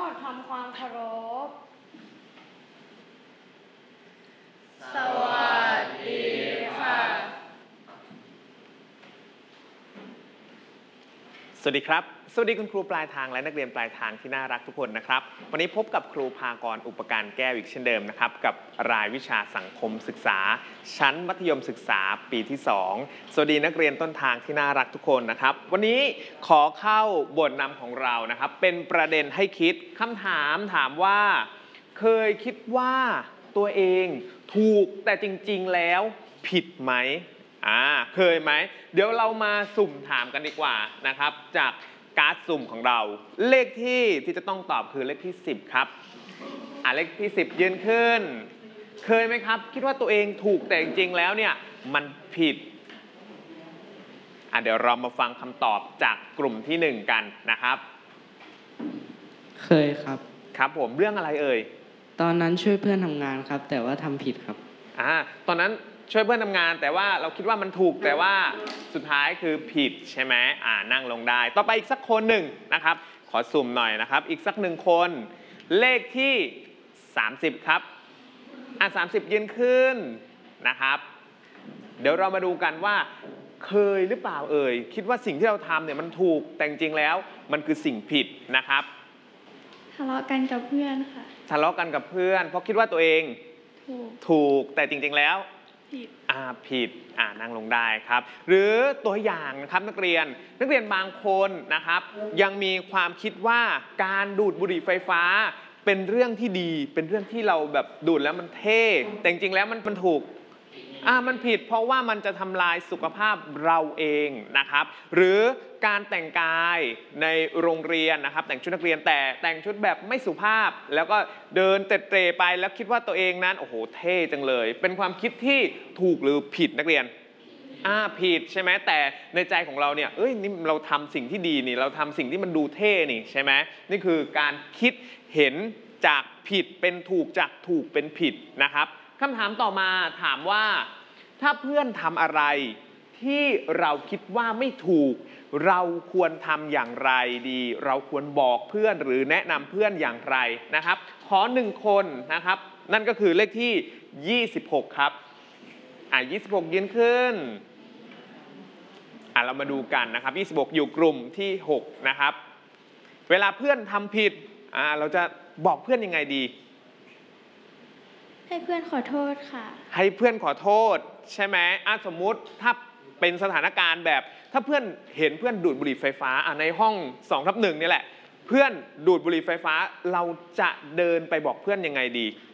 ทำความเคารพสวัสดีค่ะสวัสดีครับสวัสดีคุณครูปลายทางและนักเรียนปลายทางที่น่ารักทุกคนนะครับวันนี้พบกับครูภากรอุปการแก้วอีกเช่นเดิมนะครับกับรายวิชาสังคมศึกษาชั้นมัธยมศึกษาปีที่2สวัสดีนักเรียนต้นทางที่น่ารักทุกคนนะครับวันนี้ขอเข้าบทนำของเรานะครับเป็นประเด็นให้คิดคำถามว่าเคยคิดว่าตัวเองถูกแต่จริงๆแล้วผิดไหมเคยไหมเดี๋ยวเรามาสุ่มถามกันดีกว่านะครับจากการ์ดสุ่มของเราเลขที่จะต้องตอบคือเลขที่10ครับเลขที่10ยืนขึ้นเคยไหมครับคิดว่าตัวเองถูกแต่จริงๆแล้วเนี่ยมันผิดเดี๋ยวเรามาฟังคำตอบจากกลุ่มที่1กันนะครับเคยครับครับผมเรื่องอะไรเอ่ยตอนนั้นช่วยเพื่อนทำงานครับแต่ว่าทำผิดครับตอนนั้นช่วยเพื่อนทำงานแต่ว่าเราคิดว่ามันถูกแต่ว่าสุดท้ายคือผิดใช่ไหมนั่งลงได้ต่อไปอีกสักคนหนึ่งนะครับขอสุ่มหน่อยนะครับอีกสัก1คนเลขที่30ครับ30ยืนขึ้นนะครับเดี๋ยวเรามาดูกันว่าเคยหรือเปล่าเอ่ยคิดว่าสิ่งที่เราทำเนี่ยมันถูกแต่จริงๆแล้วมันคือสิ่งผิดนะครับทะเลาะกันกับเพื่อนค่ะทะเลาะกันกับเพื่อนเพราะคิดว่าตัวเองถูกแต่จริงๆแล้วผิดนั่งลงได้ครับหรือตัวอย่างนะครับนักเรียนบางคนนะครับยังมีความคิดว่าการดูดบุหรี่ไฟฟ้าเป็นเรื่องที่ดีเป็นเรื่องที่เราแบบดูดแล้วมันเท่แต่จริงๆแล้วมันถูกมันผิดเพราะว่ามันจะทำลายสุขภาพเราเองนะครับหรือการแต่งกายในโรงเรียนนะครับแต่งชุดนักเรียนแต่แต่งชุดแบบไม่สุภาพแล้วก็เดินเตร่ไปแล้วคิดว่าตัวเองนั้นโอ้โหเท่จังเลยเป็นความคิดที่ถูกหรือผิดนักเรียนผิดใช่ไหมแต่ในใจของเราเนี่ยนี่เราทำสิ่งที่ดีนี่เราทำสิ่งที่มันดูเท่นี่ใช่ไหมนี่คือการคิดเห็นจากผิดเป็นถูกจากถูกเป็นผิดนะครับคำถามต่อมาถามว่าถ้าเพื่อนทำอะไรที่เราคิดว่าไม่ถูกเราควรทำอย่างไรดีเราควรบอกเพื่อนหรือแนะนำเพื่อนอย่างไรนะครับขอ1คนนะครับนั่นก็คือเลขที่26ครับ26ยืนขึ้นเรามาดูกันนะครับ26อยู่กลุ่มที่6นะครับเวลาเพื่อนทำผิดเราจะบอกเพื่อนยังไงดีให้เพื่อนขอโทษค่ะให้เพื่อนขอโทษใช่ไหมสมมุติถ้าเป็นสถานการณ์แบบถ้าเพื่อนเห็นเพื่อนดูดบุหรี่ไฟฟ้าในห้อง2/1นี่แหละเพื่อนดูดบุหรี่ไฟฟ้าเราจะเดินไปบอกเพื่อนยังไงดี